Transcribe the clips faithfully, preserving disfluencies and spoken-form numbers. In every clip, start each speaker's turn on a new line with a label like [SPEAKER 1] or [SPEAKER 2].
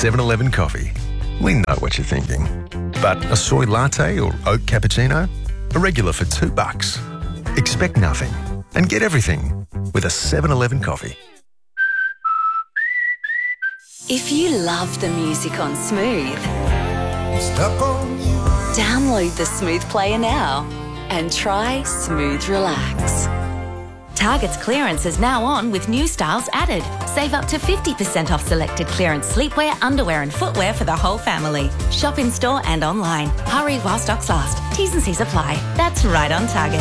[SPEAKER 1] seven eleven coffee. We know what you're thinking. But a soy latte or oat cappuccino? A regular for two bucks. Expect nothing and get everything with a seven eleven coffee.
[SPEAKER 2] If you love the music on Smooth,
[SPEAKER 3] Stuck on you.
[SPEAKER 2] download the Smooth player now and try Smooth Relax. Target's clearance is now on with new styles added. Save up to fifty percent off selected clearance sleepwear, underwear and footwear for the whole family. Shop in store and online. Hurry while stocks last. T's and C's apply. That's right on Target.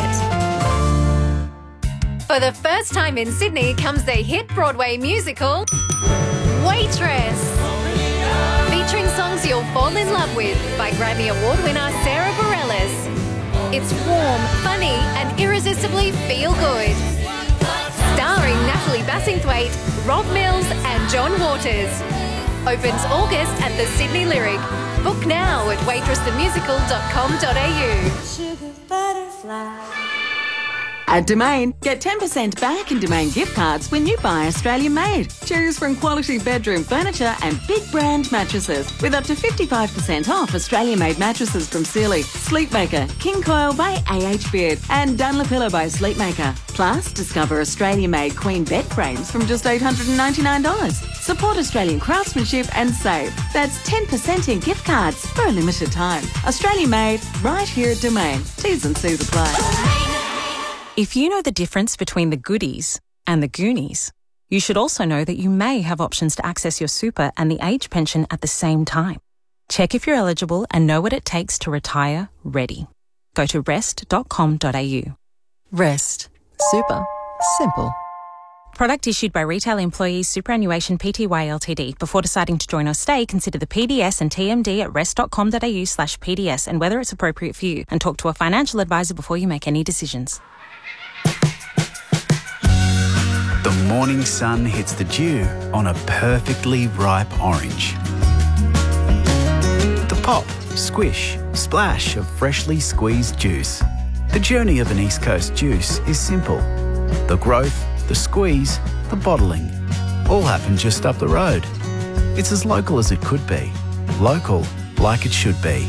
[SPEAKER 4] For the first time in Sydney comes the hit Broadway musical, Waitress. Featuring songs you'll fall in love with by Grammy Award winner Sarah Bareilles. It's warm, funny and irresistibly feel-good. Starring Natalie Bassingthwaite, Rob Mills and John Waters. Opens August at the Sydney Lyric. Book now at waitress the musical dot com dot a u.
[SPEAKER 5] Sugar butterfly.
[SPEAKER 6] At Domain, get ten percent back in Domain gift cards when you buy Australian made. Choose from quality bedroom furniture and big brand mattresses with up to fifty-five percent off Australian made mattresses from Sealy, Sleepmaker, King Coil by A H Beard and Dunlopillow by Sleepmaker. Plus, discover Australian made queen bed frames from just eight hundred ninety-nine dollars. Support Australian craftsmanship and save. That's ten percent in gift cards for a limited time. Australian made, right here at Domain. T's and C's apply.
[SPEAKER 7] If you know the difference between the goodies and the Goonies, you should also know that you may have options to access your super and the age pension at the same time. Check if you're eligible and know what it takes to retire ready. Go to rest dot com dot a u.
[SPEAKER 8] Rest. Super. Simple.
[SPEAKER 7] Product issued by Retail Employees Superannuation Pty Ltd. Before deciding to join or stay, consider the P D S and T M D at rest dot com dot a u slash P D S and whether it's appropriate for you, and talk to a financial advisor before you make any decisions.
[SPEAKER 9] The morning sun hits the dew on a perfectly ripe orange. The pop, squish, splash of freshly squeezed juice. The journey of an East Coast juice is simple. The growth, the squeeze, the bottling, all happen just up the road. It's as local as it could be. Local, like it should be.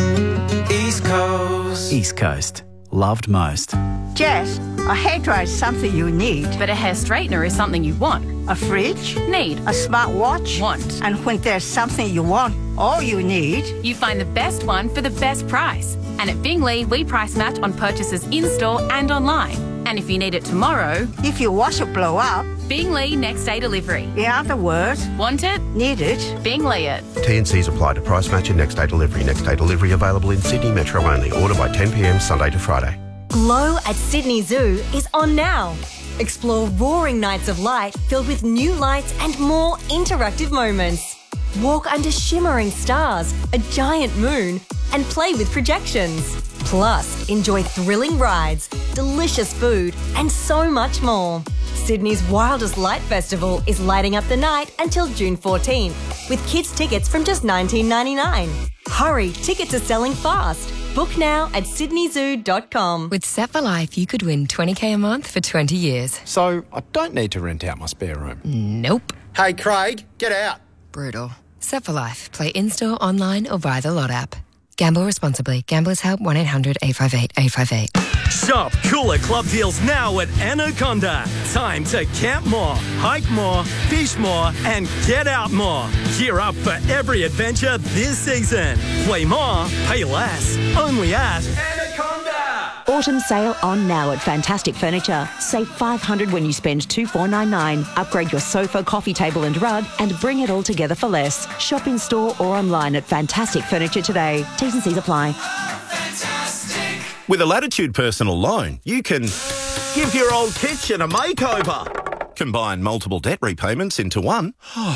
[SPEAKER 3] East Coast.
[SPEAKER 9] East Coast. Loved most.
[SPEAKER 10] Jess, a hairdryer is something you need.
[SPEAKER 11] But a hair straightener is something you want.
[SPEAKER 10] A fridge?
[SPEAKER 11] Need.
[SPEAKER 10] A smartwatch?
[SPEAKER 11] Want.
[SPEAKER 10] And when there's something you want, all you need...
[SPEAKER 11] You find the best one for the best price. And at Bingley, we price match on purchases in-store and online. And if you need it tomorrow...
[SPEAKER 10] If your washer blow up...
[SPEAKER 11] Bingley next day delivery.
[SPEAKER 10] In other words...
[SPEAKER 11] Want it?
[SPEAKER 10] Need it?
[SPEAKER 11] Bingley it.
[SPEAKER 12] T and C's apply to price match and next day delivery. Next day delivery available in Sydney Metro only. Order by ten p m Sunday to Friday.
[SPEAKER 13] Glow at Sydney Zoo is on now. Explore roaring nights of light filled with new lights and more interactive moments. Walk under shimmering stars, a giant moon, and play with projections. Plus, enjoy thrilling rides, delicious food, and so much more. Sydney's wildest light festival is lighting up the night until June fourteenth, with kids' tickets from just nineteen ninety-nine. Hurry, tickets are selling fast. Book now at sydney zoo dot com.
[SPEAKER 8] With Set for Life, you could win twenty k a month for twenty years.
[SPEAKER 14] So, I don't need to rent out my spare room?
[SPEAKER 8] Nope.
[SPEAKER 14] Hey, Craig, get out.
[SPEAKER 8] Brutal. Set for Life. Play in-store, online or via the Lot app. Gamble responsibly. Gamblers Help one eight hundred eight five eight eight five eight.
[SPEAKER 15] Shop cooler club deals now at Anaconda. Time to camp more, hike more, fish more, and get out more. Gear up for every adventure this season. Play more, pay less. Only at Anaconda.
[SPEAKER 16] Autumn sale on now at Fantastic Furniture. Save five hundred dollars when you spend two thousand four hundred ninety-nine dollars. Upgrade your sofa, coffee table and rug and bring it all together for less. Shop in store or online at Fantastic Furniture today. T's and C's apply.
[SPEAKER 17] Fantastic. With a Latitude personal loan, you can give your old kitchen a makeover, combine multiple debt repayments into one,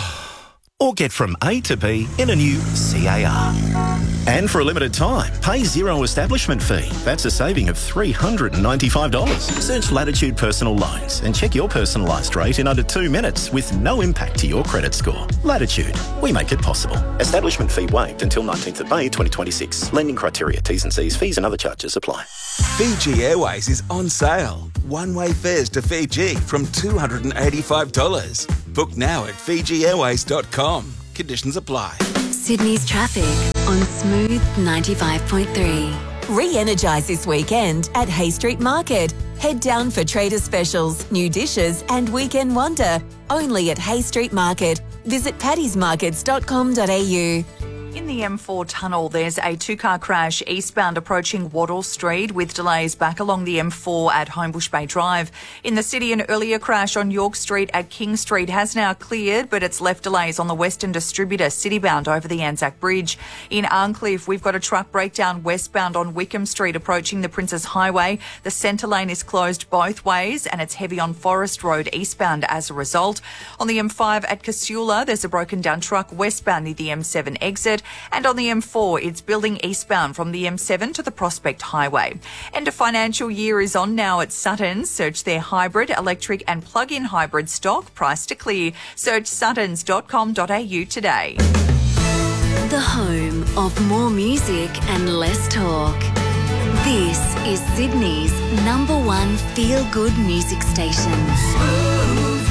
[SPEAKER 17] or get from A to B in a new C A R. And for a limited time, pay zero establishment fee. That's a saving of three hundred ninety-five dollars. Search Latitude Personal Loans and check your personalised rate in under two minutes with no impact to your credit score. Latitude, we make it possible. Establishment fee waived until nineteenth of May twenty twenty-six. Lending criteria, T's and C's, fees and other charges apply.
[SPEAKER 18] Fiji Airways is on sale. One-way fares to Fiji from two hundred eighty-five dollars. Book now at fiji airways dot com. Conditions apply.
[SPEAKER 2] Sydney's traffic on Smooth ninety-five point three.
[SPEAKER 19] Re-energise this weekend at Hay Street Market. Head down for trader specials, new dishes and weekend wonder. Only at Hay Street Market. Visit paddy's markets dot com dot a u.
[SPEAKER 20] In the M four tunnel, there's a two-car crash eastbound approaching Waddle Street with delays back along the M four at Homebush Bay Drive. In the city, an earlier crash on York Street at King Street has now cleared, but it's left delays on the Western Distributor citybound over the Anzac Bridge. In Arncliffe, we've got a truck breakdown westbound on Wickham Street approaching the Princes Highway. The centre lane is closed both ways and it's heavy on Forest Road eastbound as a result. On the M five at Casula, there's a broken down truck westbound near the M seven exit. And on the M four, it's building eastbound from the M seven to the Prospect Highway. End of financial year is on now at Suttons. Search their hybrid, electric and plug-in hybrid stock, price to clear. Search suttons dot com dot a u today.
[SPEAKER 2] The home of more music and less talk. This is Sydney's number one feel-good music station.
[SPEAKER 3] Smooth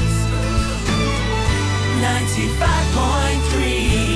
[SPEAKER 3] ninety-five point three.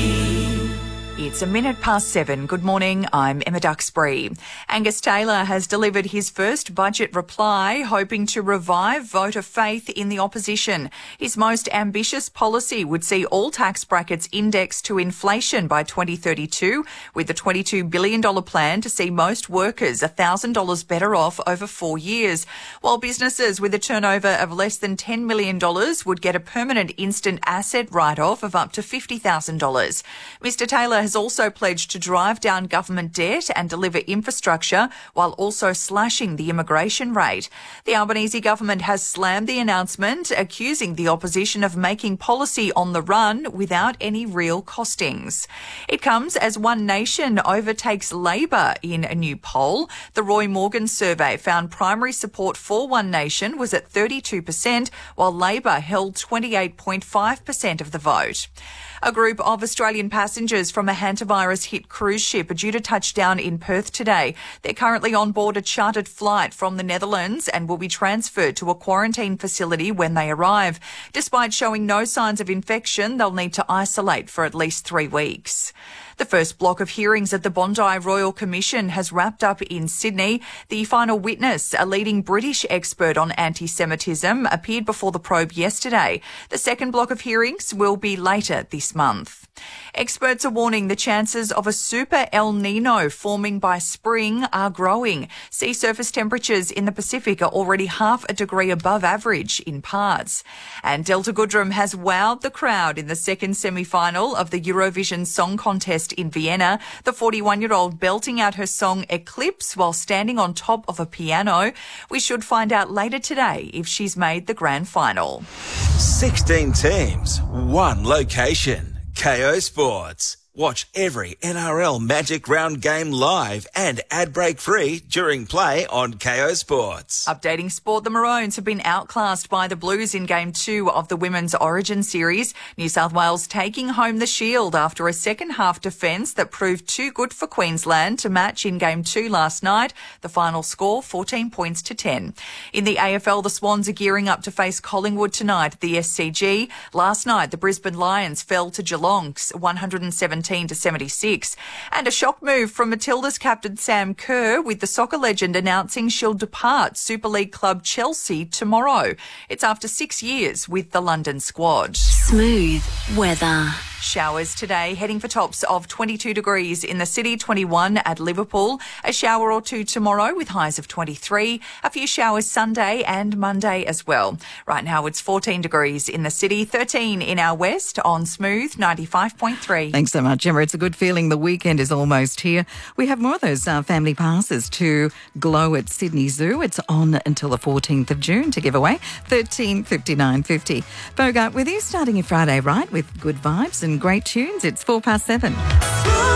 [SPEAKER 20] It's a minute past seven. Good morning. I'm Emma Duxbury. Angus Taylor has delivered his first budget reply, hoping to revive voter faith in the opposition. His most ambitious policy would see all tax brackets indexed to inflation by twenty thirty-two, with a twenty-two billion dollars plan to see most workers one thousand dollars better off over four years, while businesses with a turnover of less than ten million dollars would get a permanent instant asset write-off of up to fifty thousand dollars. Mister Taylor has also pledged to drive down government debt and deliver infrastructure while also slashing the immigration rate. The Albanese government has slammed the announcement, accusing the opposition of making policy on the run without any real costings. It comes as One Nation overtakes Labor in a new poll. The Roy Morgan survey found primary support for One Nation was at thirty-two percent, while Labor held twenty-eight point five percent of the vote. A group of Australian passengers from a hantavirus-hit cruise ship are due to touch down in Perth today. They're currently on board a chartered flight from the Netherlands and will be transferred to a quarantine facility when they arrive. Despite showing no signs of infection, they'll need to isolate for at least three weeks. The first block of hearings at the Bondi Royal Commission has wrapped up in Sydney. The final witness, a leading British expert on anti-Semitism, appeared before the probe yesterday. The second block of hearings will be later this month. Experts are warning the chances of a super El Nino forming by spring are growing. Sea surface temperatures in the Pacific are already half a degree above average in parts. And Delta Goodrem has wowed the crowd in the second semi-final of the Eurovision Song Contest in Vienna. The forty-one-year-old belting out her song Eclipse while standing on top of a piano. We should find out later today if she's made the grand final.
[SPEAKER 18] sixteen teams, one location. K O Sports. Watch every N R L Magic Round game live and ad break free during play on K O Sports.
[SPEAKER 20] Updating sport, the Maroons have been outclassed by the Blues in Game two of the Women's Origin Series. New South Wales taking home the shield after a second-half defence that proved too good for Queensland to match in Game two last night. The final score, fourteen points to ten. In the A F L, the Swans are gearing up to face Collingwood tonight at the S C G. Last night, the Brisbane Lions fell to Geelong's one hundred seventeen to seventy-six. And a shock move from Matilda's captain Sam Kerr, with the soccer legend announcing she'll depart Super League club Chelsea tomorrow. It's after six years with the London squad.
[SPEAKER 2] Smooth weather.
[SPEAKER 20] Showers today, heading for tops of twenty-two degrees in the city, twenty-one at Liverpool. A shower or two tomorrow with highs of twenty-three. A few showers Sunday and Monday as well. Right now it's fourteen degrees in the city, thirteen in our west on Smooth ninety-five point three.
[SPEAKER 21] Thanks so much, Emma. It's a good feeling. The weekend is almost here. We have more of those uh, family passes to Glow at Sydney Zoo. It's on until the fourteenth of June to give away. thirteen fifty-nine fifty. Bogart with you, starting your Friday right with good vibes and great tunes. It's four past seven.